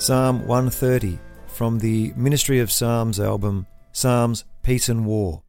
Psalm 130 from the Ministry of Psalms album, Psalms, Peace and War.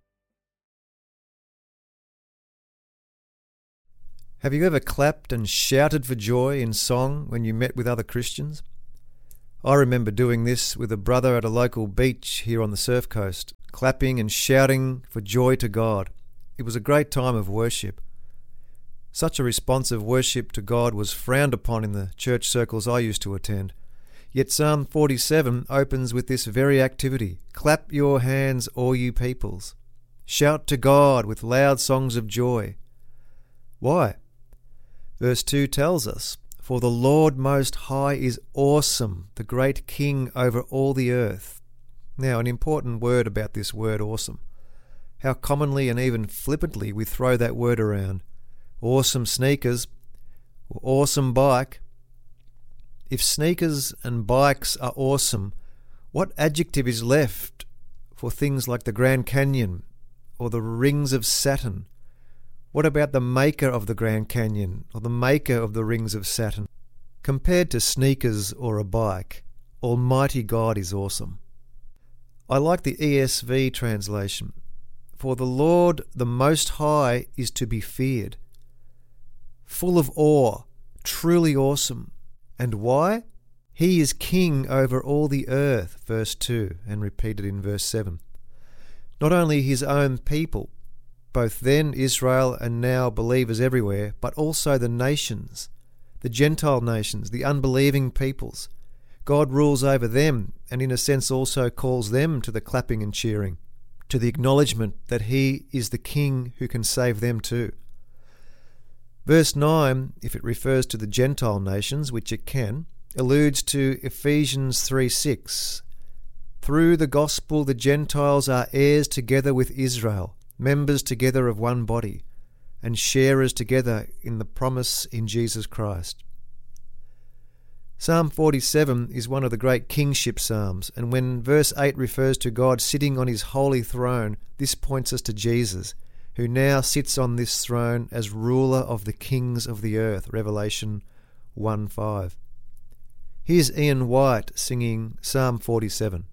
Have you ever clapped and shouted for joy in song when you met with other Christians? I remember doing this with a brother at a local beach here on the Surf Coast, clapping and shouting for joy to God. It was a great time of worship. Such a responsive worship to God was frowned upon in the church circles I used to attend. Yet Psalm 47 opens with this very activity. Clap your hands, all you peoples. Shout to God with loud songs of joy. Why? Verse 2 tells us, "For the Lord Most High is awesome, the great King over all the earth." Now, an important word about this word awesome. How commonly and even flippantly we throw that word around. Awesome sneakers, or awesome bike. If sneakers and bikes are awesome, what adjective is left for things like the Grand Canyon or the rings of Saturn? What about the maker of the Grand Canyon or the maker of the rings of Saturn? Compared to sneakers or a bike, Almighty God is awesome. I like the ESV translation. For the Lord, the Most High, is to be feared. Full of awe, truly awesome. And why? He is king over all the earth, verse 2, and repeated in verse 7. Not only his own people, both then Israel and now believers everywhere, but also the nations, the Gentile nations, the unbelieving peoples. God rules over them and in a sense also calls them to the clapping and cheering, to the acknowledgement that he is the king who can save them too. Verse 9, if it refers to the Gentile nations, which it can, alludes to Ephesians 3:6. Through the gospel the Gentiles are heirs together with Israel, members together of one body, and sharers together in the promise in Jesus Christ. Psalm 47 is one of the great kingship psalms, and when verse 8 refers to God sitting on his holy throne, this points us to Jesus, who now sits on this throne as ruler of the kings of the earth, Revelation 1:5. Here's Ian White singing Psalm 47.